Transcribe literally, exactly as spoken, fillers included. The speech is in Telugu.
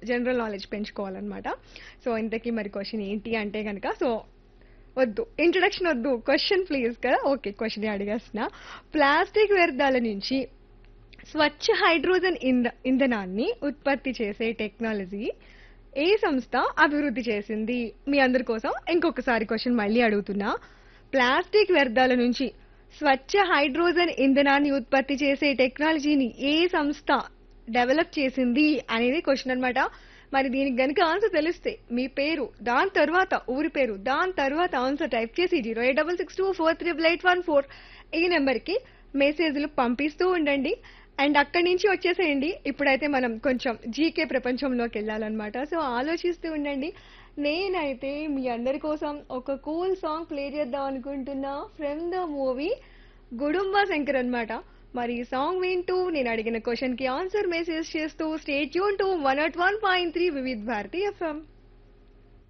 General knowledge పెంచుకోవాలన్నమాట. సో ఇంతకీ మరి క్వశ్చన్ ఏంటి అంటే కనుక, సో వద్దు ఇంట్రొడక్షన్ వద్దు, క్వశ్చన్ ప్లీజ్ కదా. Okay, question అడిగేస్తున్నా. ప్లాస్టిక్ వ్యర్థాల నుంచి స్వచ్ఛ హైడ్రోజన్ ఇంధ ఇంధనాన్ని ఉత్పత్తి చేసే టెక్నాలజీ ఏ సంస్థ అభివృద్ధి చేసింది? మీ అందరి కోసం ఇంకొకసారి క్వశ్చన్ మళ్ళీ అడుగుతున్నా. ప్లాస్టిక్ వ్యర్థాల నుంచి స్వచ్ఛ హైడ్రోజన్ ఇంధనాన్ని ఉత్పత్తి చేసే టెక్నాలజీని ఏ సంస్థ డెవలప్ చేసింది అనేది క్వశ్చన్ అన్నమాట. మరి దీనికి గనుక ఆన్సర్ తెలిస్తే మీ పేరు, దాని తర్వాత ఊరి పేరు, దాని తర్వాత ఆన్సర్ టైప్ చేసి zero eight double six two four triple eight one four ఈ నెంబర్కి మెసేజ్లు పంపిస్తూ ఉండండి. అండ్ అక్కడి నుంచి వచ్చేసేయండి. ఇప్పుడైతే మనం కొంచెం జీకే ప్రపంచంలోకి వెళ్ళాలన్నమాట. సో ఆలోచిస్తూ ఉండండి. నేనైతే మీ అందరి కోసం ఒక కూల్ సాంగ్ ప్లే చేద్దాం అనుకుంటున్నా, from the movie Gudumba Shankar అన్నమాట. మరి ఈ సాంగ్ వింటూ నేను అడిగిన క్వశ్చన్ కి ఆన్సర్ మెసేజ్ చేస్తూ stay tune to one not one point three Vividh Bharati FM.